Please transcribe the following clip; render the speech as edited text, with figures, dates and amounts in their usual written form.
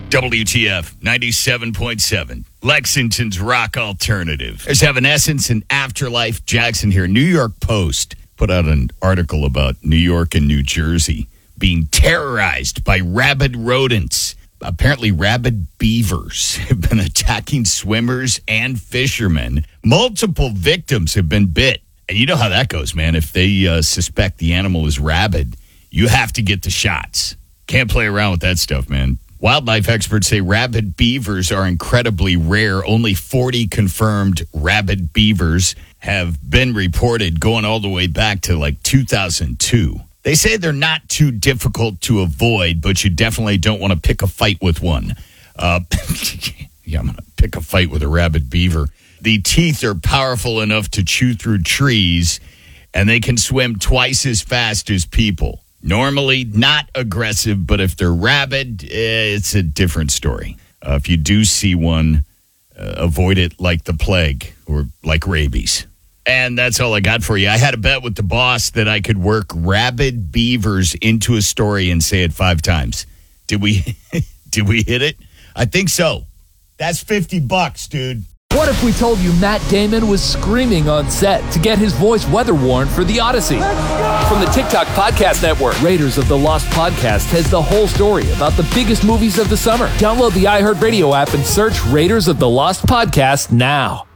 WTF 97.7, Lexington's rock alternative. There's Evanescence and Afterlife. Jackson here. New York Post put out an article about New York and New Jersey being terrorized by rabid rodents. Apparently, rabid beavers have been attacking swimmers and fishermen. Multiple victims have been bit. And you know how that goes, man. If they suspect the animal is rabid, you have to get the shots. Can't play around with that stuff, man. Wildlife experts say rabid beavers are incredibly rare. Only 40 confirmed rabid beavers have been reported, going all the way back to like 2002. They say they're not too difficult to avoid, but you definitely don't want to pick a fight with one. I'm going to pick a fight with a rabid beaver. The teeth are powerful enough to chew through trees, and they can swim twice as fast as people. Normally not aggressive, but if they're rabid, it's a different story. If you do see one, avoid it like the plague or like rabies. And that's all I got for you. I had a bet with the boss that I could work rabid beavers into a story and say it 5 times. Did we hit it? I think so. That's $50, dude. What if we told you Matt Damon was screaming on set to get his voice weather-worn for The Odyssey? From the TikTok Podcast Network, Raiders of the Lost Podcast has the whole story about the biggest movies of the summer. Download the iHeartRadio app and search Raiders of the Lost Podcast now.